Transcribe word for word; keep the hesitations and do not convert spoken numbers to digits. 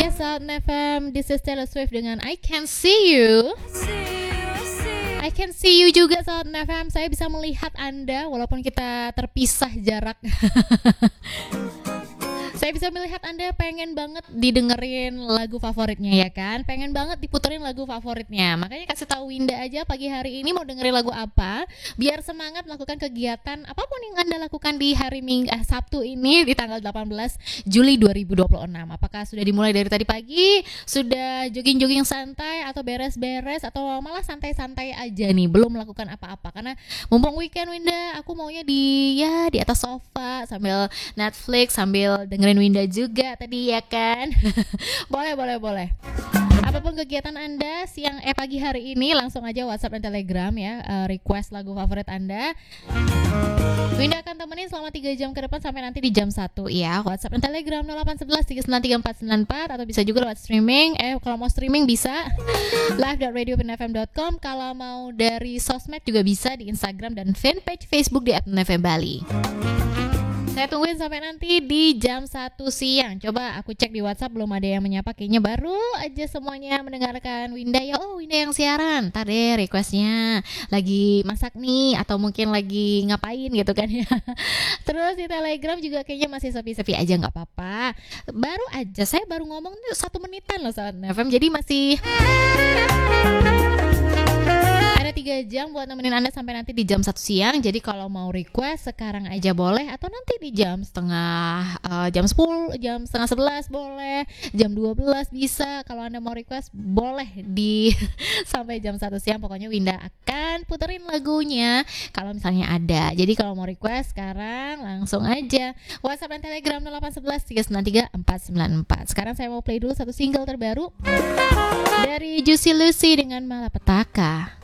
Yes, Sound F M, this is Taylor Swift dengan I Can See You. I can see you juga Sound F M. Saya bisa melihat Anda walaupun kita terpisah jarak. Saya bisa melihat Anda pengen banget didengerin lagu favoritnya ya kan? Pengen banget diputerin lagu favoritnya. Makanya kasih tahu Winda aja pagi hari ini mau dengerin lagu apa, biar semangat melakukan kegiatan apapun yang Anda lakukan di hari Minggu eh, Sabtu ini di tanggal delapan belas Juli dua ribu dua puluh enam. Apakah sudah dimulai dari tadi pagi? Sudah jogging-jogging santai atau beres-beres atau malah santai-santai aja nih, belum melakukan apa-apa? Karena mumpung weekend Winda, aku maunya di ya di atas sofa sambil Netflix, sambil dengerin Winda juga tadi ya kan. Boleh boleh boleh. Apapun kegiatan Anda siang eh pagi hari ini, langsung aja WhatsApp dan Telegram ya, uh, request lagu favorit Anda. Winda akan temenin selama tiga jam ke depan sampai nanti di jam satu ya. WhatsApp dan Telegram nol delapan satu satu tiga sembilan tiga empat sembilan empat, atau bisa juga lewat streaming. Eh kalau mau streaming bisa live dot radio pin f m dot com. Kalau mau dari sosmed juga bisa di Instagram dan fanpage Facebook di at F M Bali. Saya tungguin sampai nanti di jam satu siang. Coba aku cek di WhatsApp, belum ada yang menyapa. Kayaknya baru aja semuanya mendengarkan Winda ya. Oh, Winda yang siaran. Ntar deh requestnya lagi masak nih, atau mungkin lagi ngapain gitu kan ya. Terus di Telegram juga kayaknya masih sepi-sepi aja, gak apa-apa. Baru aja, saya baru ngomong satu menitan loh Sound F M. Jadi masih ada tiga jam buat nemenin Anda sampai nanti di jam satu siang. Jadi kalau mau request sekarang aja boleh, atau nanti di jam setengah uh, jam sepuluh, jam setengah sebelas boleh, jam dua belas bisa. Kalau Anda mau request boleh di sampai jam satu siang. Pokoknya Winda akan puterin lagunya kalau misalnya ada. Jadi kalau mau request sekarang langsung aja WhatsApp dan Telegram nol delapan satu satu tiga sembilan tiga empat sembilan empat. Sekarang saya mau play dulu satu single terbaru dari Juicy Lucy dengan Malapetaka.